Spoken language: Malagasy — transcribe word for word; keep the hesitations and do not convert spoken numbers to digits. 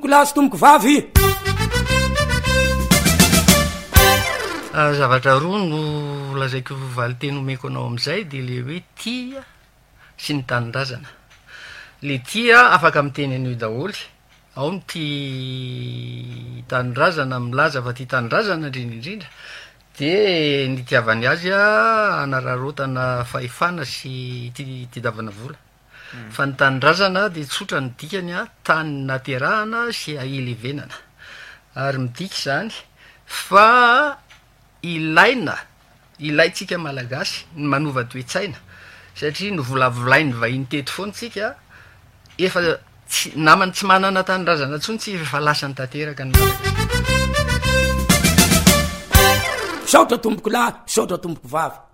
tomboko lahy sy tomboko vavy. Zavatra roa no lazaiko valiteny omeko anao am'izay de le hoe tia sy ny tanindrazana. Le tia afaka miteny an'io daholy, ao ny tia tanindrazana milaza fa tia tanindrazana indrindraindrindra, de ny tiavany azy a anararotana fahefana sy ti- tiadavana vola. Fa ny tanindrazana de tsotra ny dikany a tany naterahana sy ahelevenana, ary midika zany fa ilaina ilaitsika malagasy ny manova toe-tsaina, satria ny volavolainy vahiny teto foana tsika efa tsy namany tsy manana tanindrazana ntsony tsy efa lasa ny tanteraka ny malagasy. Saotra tomboko lahy, saotra tomboko vavy.